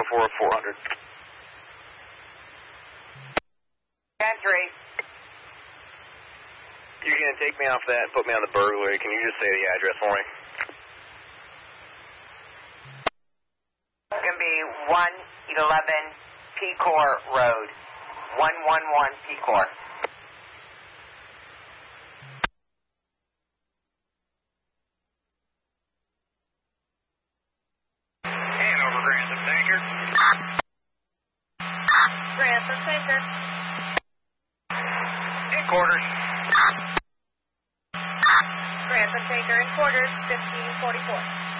404 400. Entry. You're going to take me off that and put me on the burglary. Can you just say the address for me? It's going to be 111 Pecor Road. 111 Pecor. Hanover, Grantham Tanker. Grantham Tanker. In quarters. Grantham Tanker in quarters, 1544.